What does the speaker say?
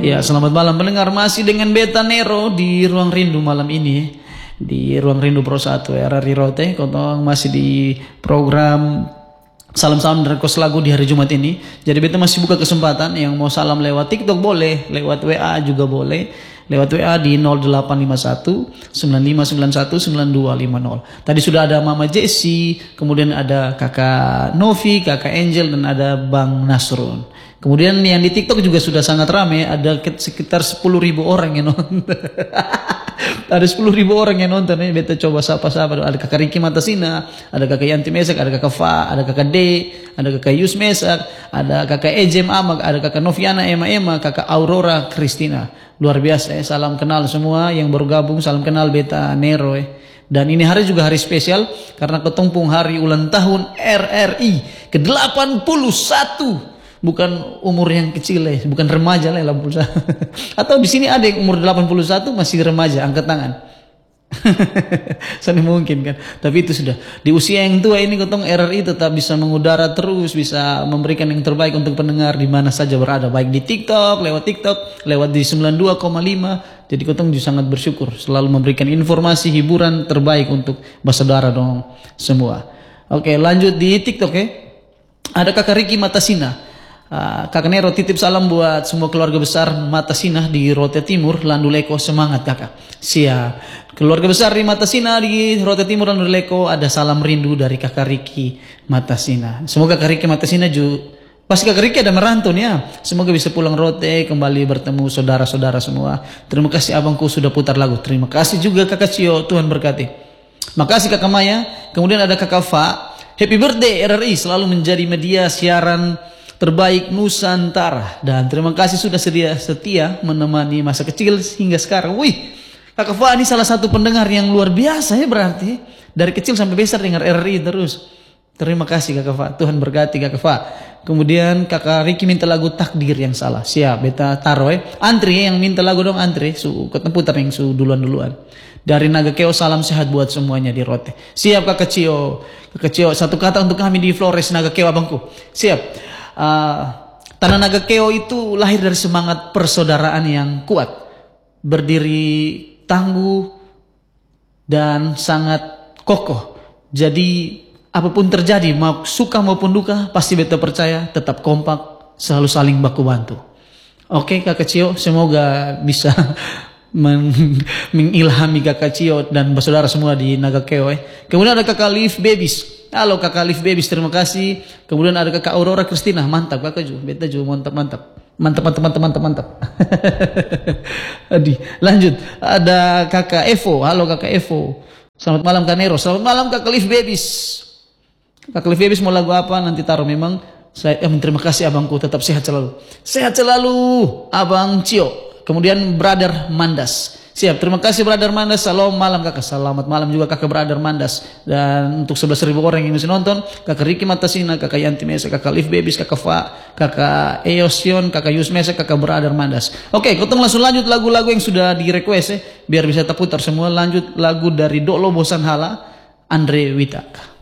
Ya, selamat malam pendengar, masih dengan Beta Nero di Ruang Rindu malam ini. Di Ruang Rindu Pro 1 RRI Rote, kotong masih di program salam-salam dan request lagu di hari Jumat ini. Jadi Beta masih buka kesempatan yang mau salam lewat TikTok boleh, lewat WA juga boleh. Lewat WA di 0851 9591 9250. Tadi sudah ada Mama Jessie, kemudian ada Kakak Novi, Kakak Angel, dan ada Bang Nasrun. Kemudian yang di TikTok juga sudah sangat ramai, ada sekitar 10.000 orang yang nonton. Ada 10.000 orang yang nonton ya. Beta coba sapa-sapa. Ada Kakak Riki Matasina, ada Kakak Yanti Mesak, ada Kakak Fa, ada Kakak D, ada Kakak Yus Mesak, ada Kakak Ejem Amak, ada Kakak Noviana Ema, Kakak Aurora Kristina. Luar biasa ya. Salam kenal semua yang baru gabung, salam kenal Beta Nero ya. Dan ini hari juga hari spesial karena ketumpung hari ulang tahun RRI ke-81. Bukan umur yang kecil ya, bukan remaja lah 81. Atau di sini ada yang umur 81 masih remaja, angkat tangan. Sana mungkin kan. Tapi itu sudah di usia yang tua ini kotong RRI tetap bisa mengudara terus, bisa memberikan yang terbaik untuk pendengar di mana saja berada, baik di TikTok, lewat di 92,5. Jadi kotong juga sangat bersyukur selalu memberikan informasi hiburan terbaik untuk bersaudara dong semua. Oke, lanjut di TikTok ya. Ada Kakak Riki Matasina. Kakak Nero titip salam buat semua keluarga besar Matasina di Rote Timur, Landuleko, semangat kakak. Siap. Keluarga besar di Matasina di Rote Timur, Landuleko, ada salam rindu dari Kakak Riki Matasina. Semoga Kakak Riki Matasina juga, pasti Kakak Riki ada merantau ya. Semoga bisa pulang Rote, kembali bertemu saudara-saudara semua. Terima kasih abangku sudah putar lagu. Terima kasih juga Kakak Cio, Tuhan berkati. Makasih Kakak Maya. Kemudian ada Kakak Fa. Happy birthday RRI, selalu menjadi media siaran terbaik Nusantara, dan terima kasih sudah setia menemani masa kecil hingga sekarang. Wih, Kakak Fa ini salah satu pendengar yang luar biasa ya, berarti dari kecil sampai besar dengar RRI terus. Terima kasih Kakak Fa, Tuhan berkati Kakak Fa. Kemudian Kakak Riki minta lagu Takdir yang Salah. Siap, Beta taruh ya. Antri yang minta lagu dong, antri. Ketemputar yang duluan. Dari Naga Keo, salam sehat buat semuanya di Rote. Siap Kakak Cio. Kakak Cio, satu kata untuk kami di Flores Naga Keo abangku. Siap. Tanah Naga Keo itu lahir dari semangat persaudaraan yang kuat, berdiri tangguh dan sangat kokoh. Jadi apapun terjadi, mau suka maupun duka, pasti Beta percaya tetap kompak, selalu saling baku bantu. Oke Kakak Cio, semoga bisa mengilhami Kakak Cio dan bersaudara semua di Naga Keo. Kemudian ada Kakak Liv Babies. Halo Kakak Liv Babies, terima kasih. Kemudian ada Kakak Aurora Kristina, mantap Kakak juga. Beta juga mantap. Adi, lanjut. Ada Kakak Evo, halo Kakak Evo. Selamat malam Kak Nero, selamat malam Kakak Liv Babies. Kakak Liv Babies mau lagu apa nanti taruh. Memang saya terima kasih abangku, tetap sehat selalu. Sehat selalu Abang Cio. Kemudian Brother Mandas. Siap, terima kasih Brother Mandas. Salam malam kakak. Selamat malam juga kakak Brother Mandas. Dan untuk 11.000 orang yang masih nonton, Kakak Riki Matasina, Kakak Yanti Mesa, Kakak Liv Babies, Kakak Fa, Kakak Eosion, Kakak Yus Mesa, Kakak Brother Mandas. Oke, kita langsung lanjut lagu-lagu yang sudah di request ya, biar bisa terputar semua. Lanjut lagu dari Dolo Bosan Hala, Andre Witaka.